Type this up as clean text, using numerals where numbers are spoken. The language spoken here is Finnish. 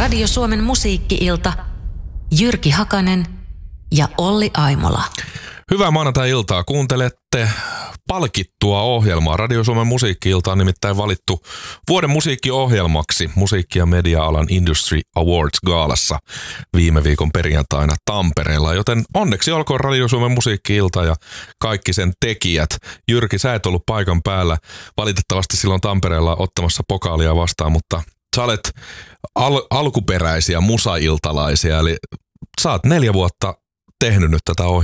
Radio Suomen musiikki-ilta. Jyrki Hakanen ja Olli Aimola. Hyvää maanantai-iltaa. Kuuntelette palkittua ohjelmaa. Radio Suomen musiikki-ilta on nimittäin valittu vuoden musiikkiohjelmaksi musiikki- ja media-alan Industry Awards Gaalassa viime viikon perjantaina Tampereella. Joten onneksi olkoon Radio Suomen musiikki-ilta ja kaikki sen tekijät. Jyrki, sä et ollut paikan päällä valitettavasti silloin Tampereella ottamassa pokaalia vastaan, mutta sä olet alkuperäisiä musailtalaisia, eli sä oot 4 vuotta tehnyt nyt tätä ohjelmaa.